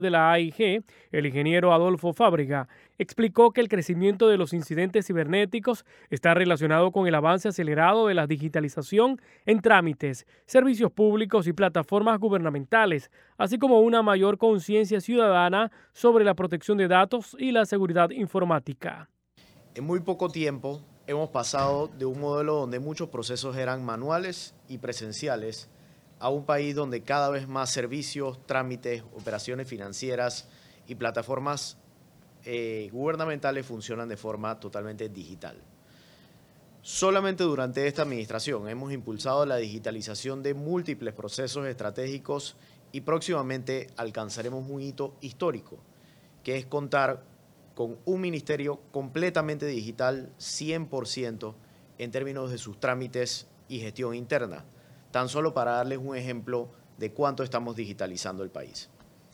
de la AIG, el ingeniero Adolfo Fábrega, explicó que el crecimiento de los incidentes cibernéticos está relacionado con el avance acelerado de la digitalización en trámites, servicios públicos y plataformas gubernamentales, así como una mayor conciencia ciudadana sobre la protección de datos y la seguridad informática. En muy poco tiempo hemos pasado de un modelo donde muchos procesos eran manuales y presenciales a un país donde cada vez más servicios, trámites, operaciones financieras y plataformas gubernamentales funcionan de forma totalmente digital. Solamente durante esta administración hemos impulsado la digitalización de múltiples procesos estratégicos y próximamente alcanzaremos un hito histórico, que es contar con un ministerio completamente digital 100% en términos de sus trámites y gestión interna, tan solo para darles un ejemplo de cuánto estamos digitalizando el país.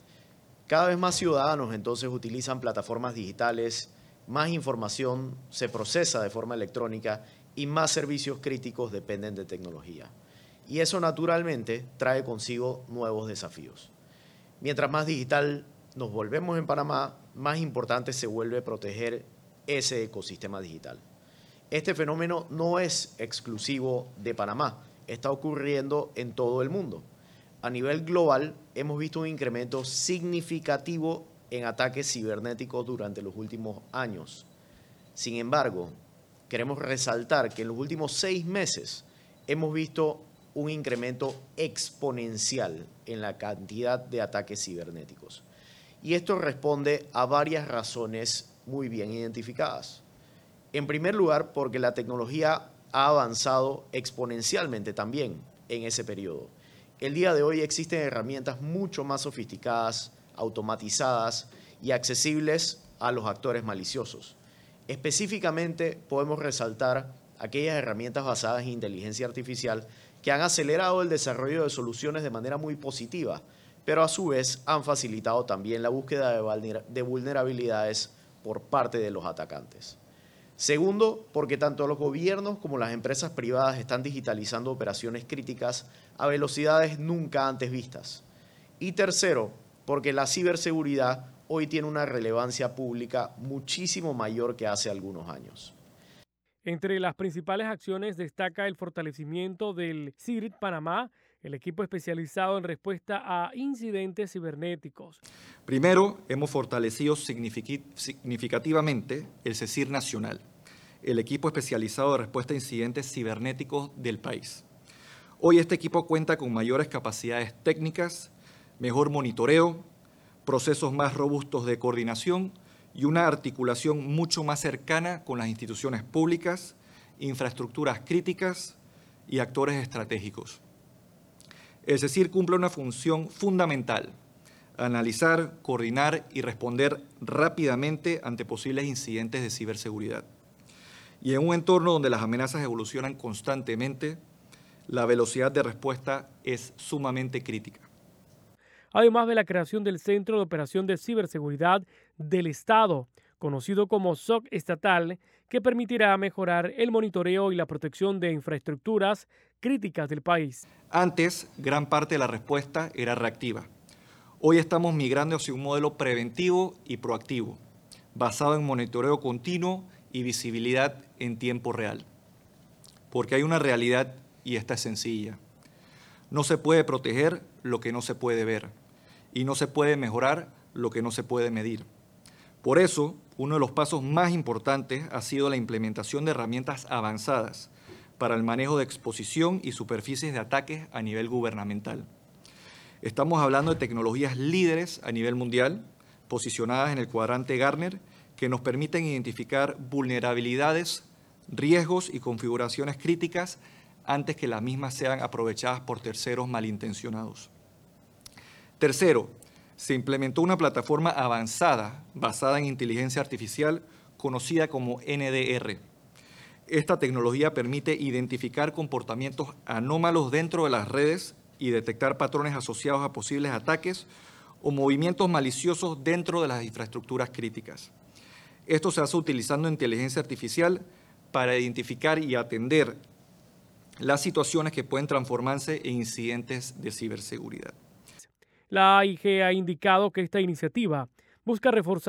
Cada vez más ciudadanos entonces utilizan plataformas digitales, más información se procesa de forma electrónica y más servicios críticos dependen de tecnología. Y eso naturalmente trae consigo nuevos desafíos. Mientras más digital nos volvemos en Panamá, más importante se vuelve proteger ese ecosistema digital. Este fenómeno no es exclusivo de Panamá, está ocurriendo en todo el mundo. A nivel global, hemos visto un incremento significativo en ataques cibernéticos durante los últimos años. Sin embargo, queremos resaltar que en los últimos 6 meses hemos visto un incremento exponencial en la cantidad de ataques cibernéticos. Y esto responde a varias razones muy bien identificadas. En primer lugar, porque la tecnología ha avanzado exponencialmente también en ese periodo. El día de hoy existen herramientas mucho más sofisticadas, automatizadas y accesibles a los actores maliciosos. Específicamente podemos resaltar aquellas herramientas basadas en inteligencia artificial que han acelerado el desarrollo de soluciones de manera muy positiva, pero a su vez han facilitado también la búsqueda de vulnerabilidades por parte de los atacantes. Segundo, porque tanto los gobiernos como las empresas privadas están digitalizando operaciones críticas a velocidades nunca antes vistas. Y tercero, porque la ciberseguridad hoy tiene una relevancia pública muchísimo mayor que hace algunos años. Entre las principales acciones destaca el fortalecimiento del CIRT Panamá, el equipo especializado en respuesta a incidentes cibernéticos. Primero, hemos fortalecido significativamente el CECIR Nacional, el equipo especializado de respuesta a incidentes cibernéticos del país. Hoy este equipo cuenta con mayores capacidades técnicas, mejor monitoreo, procesos más robustos de coordinación y una articulación mucho más cercana con las instituciones públicas, infraestructuras críticas y actores estratégicos. El CECIR cumple una función fundamental: analizar, coordinar y responder rápidamente ante posibles incidentes de ciberseguridad. Y en un entorno donde las amenazas evolucionan constantemente, la velocidad de respuesta es sumamente crítica. Además de la creación del Centro de Operación de Ciberseguridad del Estado, conocido como SOC estatal, que permitirá mejorar el monitoreo y la protección de infraestructuras críticas del país. Antes, gran parte de la respuesta era reactiva. Hoy estamos migrando hacia un modelo preventivo y proactivo, basado en monitoreo continuo y visibilidad en tiempo real. Porque hay una realidad y esta es sencilla. No se puede proteger lo que no se puede ver y no se puede mejorar lo que no se puede medir. Por eso, uno de los pasos más importantes ha sido la implementación de herramientas avanzadas para el manejo de exposición y superficies de ataques a nivel gubernamental. Estamos hablando de tecnologías líderes a nivel mundial, posicionadas en el cuadrante Gartner, que nos permiten identificar vulnerabilidades, riesgos y configuraciones críticas antes que las mismas sean aprovechadas por terceros malintencionados. Tercero, se implementó una plataforma avanzada basada en inteligencia artificial conocida como NDR. Esta tecnología permite identificar comportamientos anómalos dentro de las redes y detectar patrones asociados a posibles ataques o movimientos maliciosos dentro de las infraestructuras críticas. Esto se hace utilizando inteligencia artificial para identificar y atender las situaciones que pueden transformarse en incidentes de ciberseguridad. La AIG ha indicado que esta iniciativa busca reforzar